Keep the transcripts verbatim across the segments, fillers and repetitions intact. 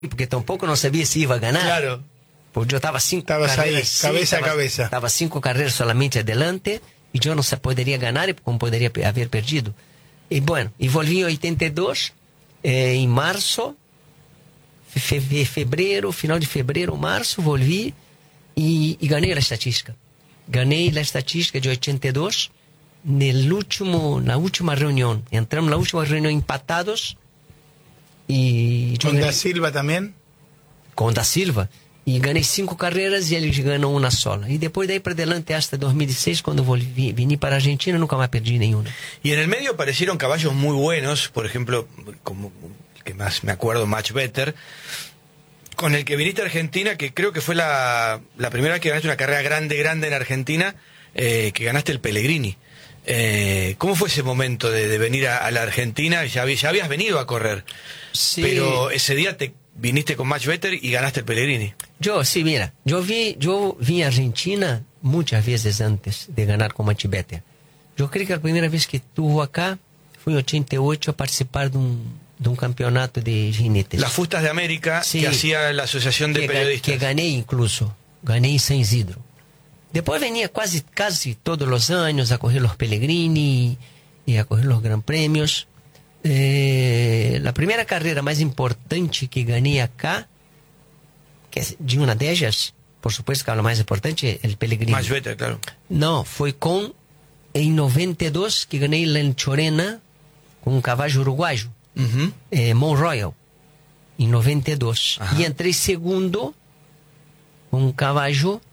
porque tampoco no sabía si iba a ganar. Claro. Porque yo estaba cinco Estabas carreras, ahí, sí, cabeza estaba, a cabeza. Estaba cinco carreras solamente adelante y yo no se podría ganar y como podría haber perdido. Y bueno, y volví en ochenta y dos, eh, en marzo, fe, fe, febrero, final de febrero, marzo, volví y, y gané la estadística. Gané la estadística de ochenta y dos en el último, la última reunión. Entramos en la última reunión empatados y... ¿Con Da Silva también? Con Da Silva. Y gané cinco carreras y él ganó una sola. Y después de ahí para adelante hasta dos mil dieciséis, cuando volví, vine para Argentina, nunca más perdí ninguna. Y en el medio aparecieron caballos muy buenos, por ejemplo, como el que más me acuerdo, Much Better, con el que viniste a Argentina, que creo que fue la, la primera vez que ganaste una carrera grande, grande en Argentina, eh, que ganaste el Pellegrini. Eh, ¿Cómo fue ese momento de, de venir a, a la Argentina? Ya, ya habías venido a correr, Sí. pero ese día te viniste con Much Better y ganaste el Pellegrini. Yo, sí, mira, yo vi, yo vim a Argentina muchas veces antes de ganar con Much Better. Yo creo que la primera vez que estuvo acá fue en ochenta y ocho a participar de un, de un campeonato de jinetes. Las Fustas de América, Sí. que hacía la Asociación de que, ga- Periodistas. que gané incluso, gané en San Isidro. Después venía casi, casi todos los años a coger los Pellegrini y a coger los Gran Premios. Eh, la primera carrera más importante que gané acá, que es de una de ellas, por supuesto que la más importante, el Pellegrini. Much Better, claro. No, fue con, en noventa y dos, que gané la en Chorena con un caballo uruguayo, Ujú. eh, Mount Royal, en noventa y dos. Ajá. Y entré segundo con un caballo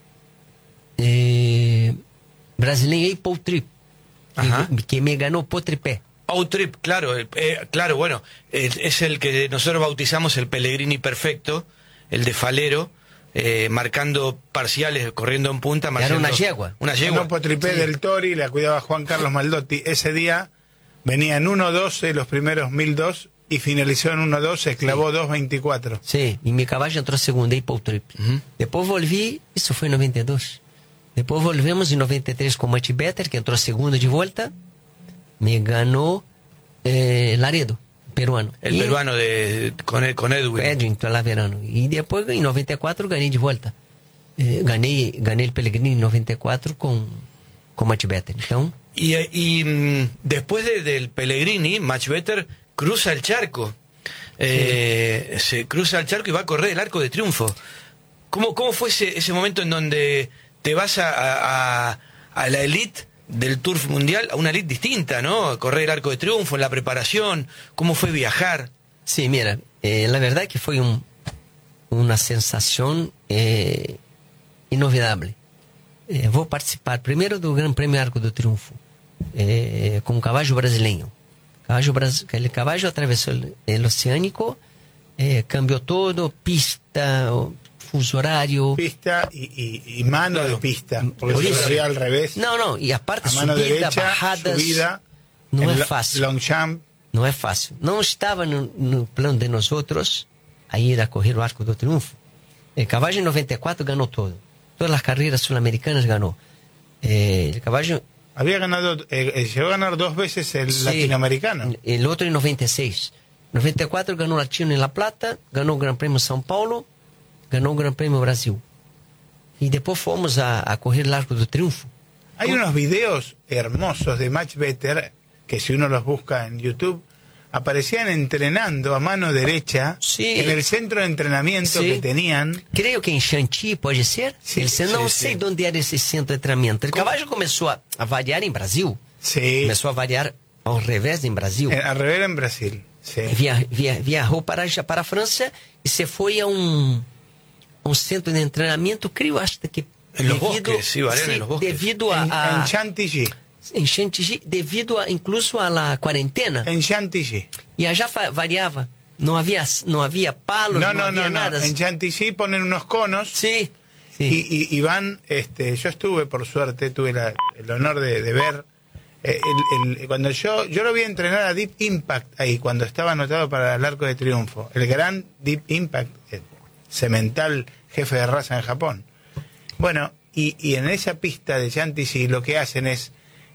eh, brasileño, Paul Trip, Ajá. que, que me ganó por tripé. Paul Trip, claro, eh, eh, claro, bueno, eh, es el que nosotros bautizamos el Pellegrini perfecto, el de Falero, eh, marcando parciales, corriendo en punta. Era marcando- una yegua. Una yegua. No Potripé Sí. del Tori, la cuidaba Juan Carlos Maldotti. Ese día venía en uno doce los primeros mil dos y finalizó en uno doce, clavó dos veinticuatro. Sí, y mi caballo entró segundo y Paul Trip. Ujú. Después volví, eso fue en noventa y dos. Después volvemos en noventa y tres con Much Better, que entró segundo de vuelta. Me ganó eh, Laredo, peruano. El Y peruano de con, Ed- con Edwin. Edwin, la verano. Y después en noventa y cuatro gané de vuelta. Eh, gané, gané el Pellegrini en noventa y cuatro con, con Much Better. Entonces, Y, eh, y mm, después de- del Pellegrini, Much Better cruza el charco. Eh, Se cruza el charco y va a correr el Arco de Triunfo. ¿Cómo, cómo fue ese, ese momento en donde te vas a, a, a- a la elite del Tour Mundial, a una elite distinta, ¿no? Correr el Arco de Triunfo, en la preparación, ¿cómo fue viajar? sí, mira, eh, la verdad que fue un, una sensación eh, inolvidable. Eh, vou participar primeiro do Gran Prêmio Arco do Triunfo, eh, com um caballo brasileiro. Caballo, bras- aquele caballo atravessou o el Oceânico, eh, cambiou todo, pista, o- fuso horário. Pista y, y- y mano Claro. de pista, porque Por se eso. corría al revés. Não, não, e a parte a mano subida, derecha, bajadas, subida, não en é lo- fácil. long jump. Não é fácil. Não estava no, no plano de nós outros a ir a correr o Arco do Triunfo. El caballo em noventa y cuatro ganhou todo. Todas as carreiras sul-americanas ganhou. Eh, el caballo... Había ganado, eh, eh, llegó a ganar dos veces el sí, latinoamericano. El outro em noventa y seis. noventa y cuatro ganhou o Latino em La Plata, ganhou o Gran Prêmio São Paulo, ganhou o Gran Prêmio Brasil. E depois fomos a, a correr o Arco do Triunfo. Hay unos videos hermosos de Much Better que si uno los busca en YouTube aparecían entrenando a mano derecha Sí. en el centro de entrenamiento Sí. que tenían. Creio que em Chantilly, pode ser? Sí, Ele, não sí, sei sí. de onde era esse centro de treinamento. O caballo começou a, a variar em Brasil. Sí, Começou a variar ao revés em Brasil. eh, al revés en Brasil. Sí. Via, via, viajou para, já para a França e se foi a um, a um centro de treinamento, creio, acho que En los bosques, sí, Varela, en los bosques. devido a, En, a en Chantilly. em Chantilly, devido a, incluso a la quarentena. En Chantilly. E allá fa- variava. Não havia, não havia palos, No, não no, no, havia no. nada. En Chantilly ponen unos conos Sí, sí. y, y- y van, este, yo estuve por suerte, tuve la- el honor de, de ver, eh, el- el- cuando yo, yo lo vi entrenar a Deep Impact ahí, cuando estaba anotado para el Arco de Triunfo, el gran Deep Impact, el cemental jefe de raza en Japón. Bueno, y, y en esa pista de Chantilly lo que hacen es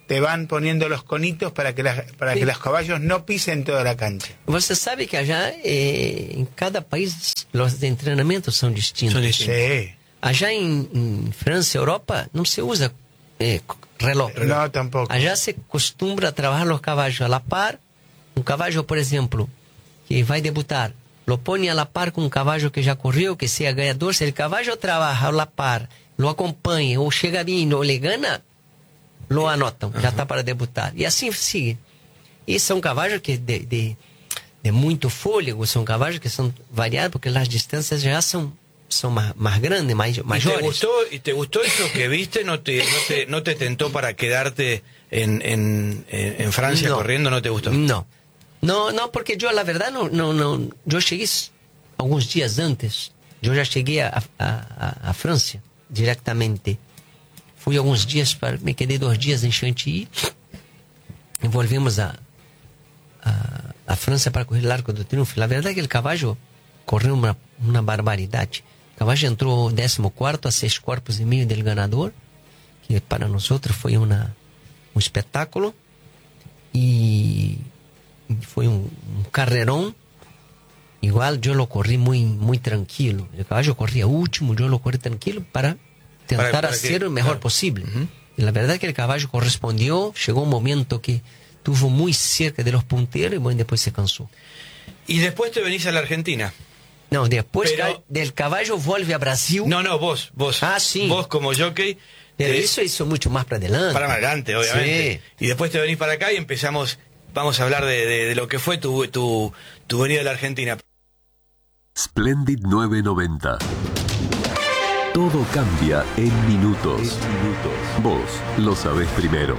te van poniendo los conitos para que, las, para sí. que los caballos no pisen toda la cancha. Você sabe que allá, eh, en cada país, los entrenamientos son distintos. Son distintos. Sí. Allá en, en Francia, Europa, no se usa eh, reloj. No, tampoco. Allá se acostumbra a trabajar los caballos a la par. Un caballo, por ejemplo, que va a debutar, lo pone a la par con un caballo que ya corrió, que sea ganador. Si el caballo trabaja a la par, lo acompaña, o llega bien o le gana, lo anotan, ya está para debutar. Y así sigue. Y son caballos que de, de, de muito fôlego, son caballos que son variados, porque las distancias ya son, son más, más grandes, más, mayores. ¿Y te gustó, y te gustó eso que viste? ¿No te, no te, no te tentó para quedarte en, en, en Francia No. corriendo? ¿No te gustó? No. No, no, porque yo la verdad no, no, no, yo llegué algunos días antes, yo ya llegué a, a, a, a Francia directamente. Fui algunos días, para, me quedé dos días en Chantilly y volvimos a, a, a Francia para correr el Arco do Triunfo. La verdad es que el caballo corrió una, una barbaridad. El caballo entró décimo cuarto a seis cuerpos y medio del ganador, que para nosotros fue una, un espectáculo. Y fue un, un carrerón. Igual yo lo corrí muy, muy tranquilo. El caballo corría último, yo lo corrí tranquilo para tentar Para- para hacer que- lo mejor claro. posible. Ujú. Y la verdad es que el caballo correspondió. Llegó un momento que estuvo muy cerca de los punteros y bueno, después se cansó. Y después te venís a la Argentina. No, después Pero- ca- del caballo vuelve a Brasil. No, no, vos, vos. Ah, sí. Vos como jockey. Pero te- eso hizo mucho más para adelante. Para más adelante, obviamente. Sí. Y después te venís para acá y empezamos, vamos a hablar de, de, de lo que fue tu, tu, tu venida a la Argentina. Splendid nueve noventa. Todo cambia en minutos. Vos lo sabés primero.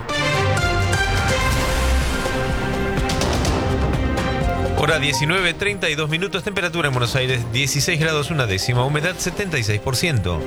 Hora diecinueve, treinta y dos minutos, temperatura en Buenos Aires dieciséis grados una décima, humedad setenta y seis por ciento.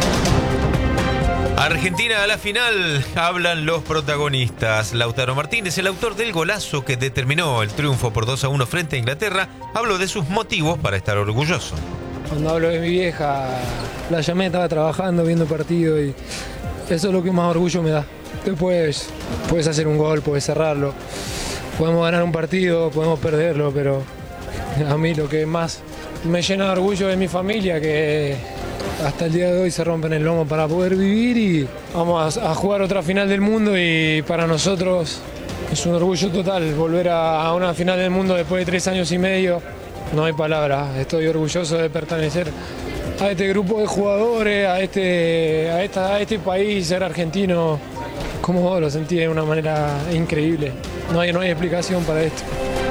Argentina a la final, hablan los protagonistas. Lautaro Martínez, el autor del golazo que determinó el triunfo por dos a uno frente a Inglaterra, habló de sus motivos para estar orgulloso. Cuando hablo de mi vieja, la llamé, estaba trabajando, viendo partido y eso es lo que más orgullo me da. Después puedes hacer un gol, puedes cerrarlo, podemos ganar un partido, podemos perderlo, pero a mí lo que más me llena de orgullo es mi familia, que hasta el día de hoy se rompen el lomo para poder vivir y vamos a, a jugar otra final del mundo y para nosotros es un orgullo total volver a, a una final del mundo después de tres años y medio. No hay palabras, estoy orgulloso de pertenecer a este grupo de jugadores, a este, a esta, a este país, ser argentino, como vos lo sentí de una manera increíble. No hay, no hay explicación para esto.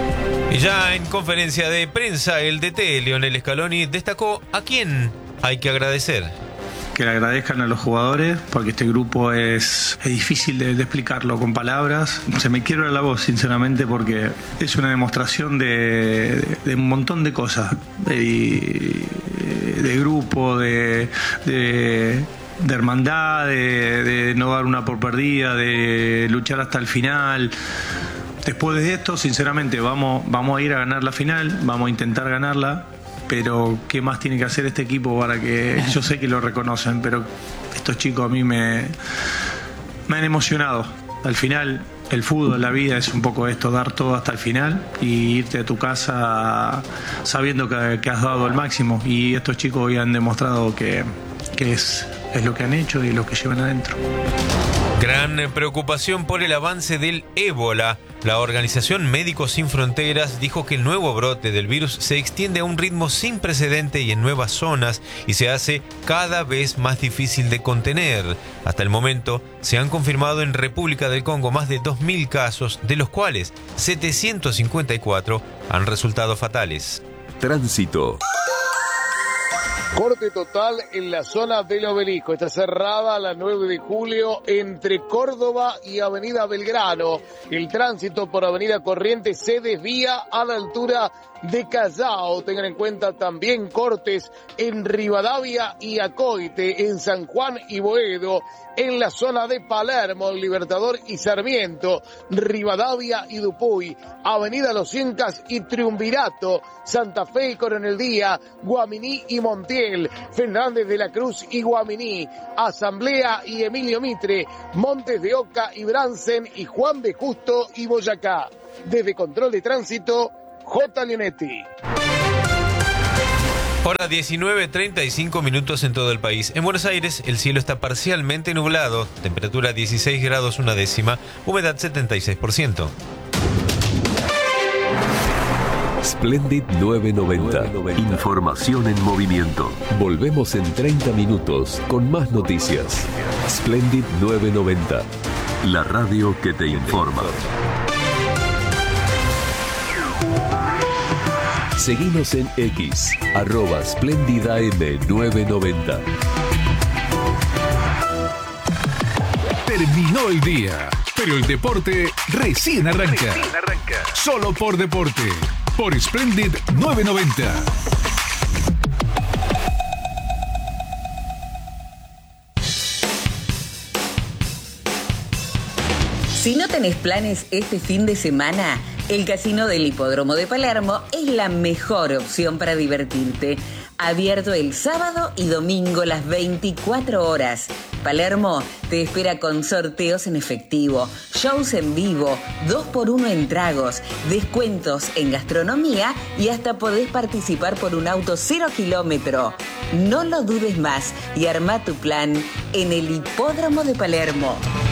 Y ya en conferencia de prensa, el D T Lionel Scaloni destacó a quién hay que agradecer. Que le agradezcan a los jugadores, porque este grupo es, es difícil de, de explicarlo con palabras. Se me quiebra la voz, sinceramente, porque es una demostración de, de, de un montón de cosas, de, de grupo, de, de, de hermandad, de, de no dar una por perdida, de luchar hasta el final. Después de esto, sinceramente, vamos, vamos a ir a ganar la final, vamos a intentar ganarla. Pero ¿qué más tiene que hacer este equipo para que yo sé que lo reconocen? Pero estos chicos a mí me, me han emocionado. Al final, el fútbol, la vida es un poco esto, dar todo hasta el final y irte a tu casa sabiendo que, que has dado el máximo. Y estos chicos hoy han demostrado que, que es, es lo que han hecho y lo que llevan adentro. Gran preocupación por el avance del ébola. La Organización Médicos Sin Fronteras dijo que el nuevo brote del virus se extiende a un ritmo sin precedente y en nuevas zonas y se hace cada vez más difícil de contener. Hasta el momento se han confirmado en República del Congo más de dos mil casos, de los cuales setecientos cincuenta y cuatro han resultado fatales. Tránsito. Corte total en la zona del Obelisco. Está cerrada la nueve de julio entre Córdoba y Avenida Belgrano. El tránsito por Avenida Corrientes se desvía a la altura de Callao. Tengan en cuenta también cortes en Rivadavia y Acoite, en San Juan y Boedo, en la zona de Palermo, Libertador y Sarmiento, Rivadavia y Dupuy, Avenida Los Incas y Triunvirato, Santa Fe y Coronel Díaz, Guaminí y Montiel. Coronel, Fernández de la Cruz y Guaminí, Asamblea y Emilio Mitre, Montes de Oca y Bransen y Juan de Justo y Boyacá. Desde Control de Tránsito, J. Leonetti. Hora diecinueve treinta y cinco minutos en todo el país. En Buenos Aires el cielo está parcialmente nublado, temperatura dieciséis grados una décima, humedad setenta y seis por ciento. Splendid novecientos noventa. Información en movimiento. Volvemos en treinta minutos con más noticias. Splendid novecientos noventa. La radio que te informa. Seguinos en X, arroba Splendid A M novecientos noventa. Terminó el día, pero el deporte recién arranca. Recién arranca. Solo por deporte, por Splendid novecientos noventa. Si no tenés planes este fin de semana, el Casino del Hipódromo de Palermo es la mejor opción para divertirte. Abierto el sábado y domingo las veinticuatro horas. Palermo te espera con sorteos en efectivo, shows en vivo, dos por uno en tragos, descuentos en gastronomía y hasta podés participar por un auto cero kilómetro. No lo dudes más y arma tu plan en el Hipódromo de Palermo.